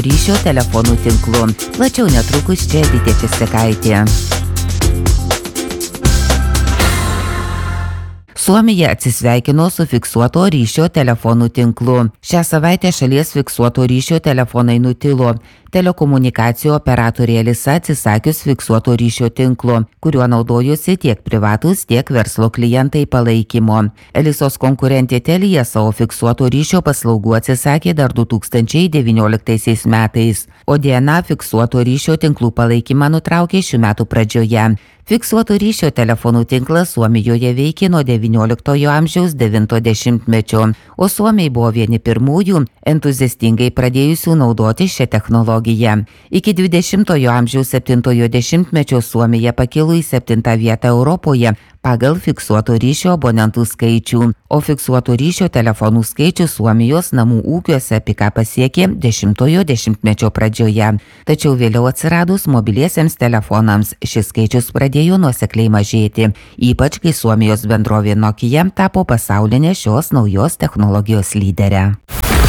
ryšio telefonų tinklu. Plačiau netrukus čia Editė Česekaitė. Suomija atsisveikino su fiksuoto ryšio telefonų tinklu. Šią savaitę šalies fiksuoto ryšio telefonai nutilo. Telekomunikacijų operatorė Elisa atsisakius fiksuoto ryšio tinklo, kuriuo naudojosi tiek privatus, tiek verslo klientai palaikymo. Elisos konkurentė Telia savo fiksuoto ryšio paslaugų atsisakė dar 2019 metais, o DNA fiksuoto ryšio tinklų palaikymą nutraukė šių metų pradžioje. Fiksuoto ryšio telefonų tinklas Suomijoje veikė nuo XIX amžiaus 90-mečio, o suomiai buvo vieni pirmųjų entuziastingai pradėjusių naudoti šią technologiją. Iki 20-ojo amžiaus 70-mečio Suomija pakilo į 7 vietą Europoje pagal fiksuoto ryšio abonentų skaičių, o fiksuoto ryšio telefonų skaičius Suomijos namų ūkiuose piką pasiekė 10-ojo dešimtmečio pradžioje. Tačiau vėliau atsiradus mobiliesiems telefonams šis skaičius pradėjo nuosekliai mažėti, ypač kai Suomijos bendrovė Nokia tapo pasaulinė šios naujos technologijos lyderė.